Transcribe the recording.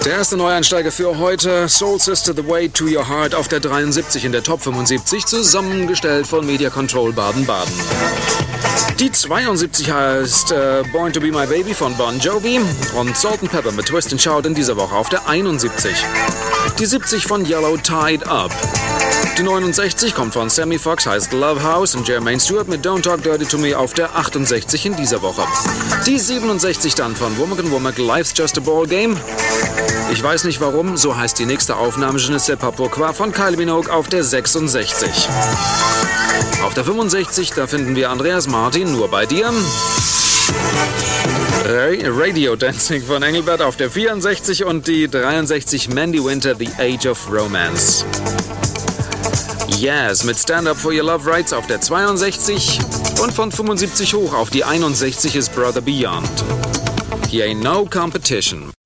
Der erste Neueinsteiger für heute, Soul Sister The Way to Your Heart auf der 73 in der Top 75, zusammengestellt von Media Control Baden-Baden. Die 72 heißt Born to Be My Baby von Bon Jovi und Salt and Pepper mit Twist and Shout in dieser Woche auf der 71. Die 70 von Yellow Tied Up. Die 69 kommt von Sammy Fox, heißt Love House und Jermaine Stewart mit Don't Talk Dirty to Me auf der 68 in dieser Woche. Die 67 dann von Womack & Womack, Life's Just a Ball Game. Ich weiß nicht warum, so heißt die nächste Aufnahme, Je ne sais pas pourquoi von Kylie Minogue auf der 66. Auf der 65, da finden wir Andreas Martin, Nur bei dir. Radio Dancing von Engelbert auf der 64 und die 63 Mandy Winter, The Age of Romance. Yes mit Stand Up for Your Love Rights auf der 62 und von 75 hoch auf die 61 ist Brother Beyond. Here ain't no competition.